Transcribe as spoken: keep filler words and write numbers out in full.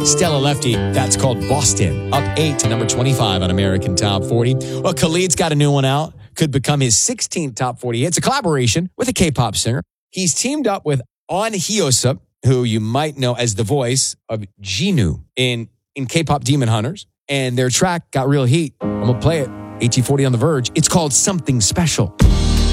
Stella Lefty. That's called Boston. Up eight to number twenty-five on American Top forty. Well, Khalid's got a new one out. Could become his sixteenth top forty hit. It's a collaboration with a K-pop singer. He's teamed up with Ahn Hyo-suk, who you might know as the voice of Jinu in, in K-pop Demon Hunters. And their track got real heat. I'm going to play it. A T forty on The Verge. It's called Something Special.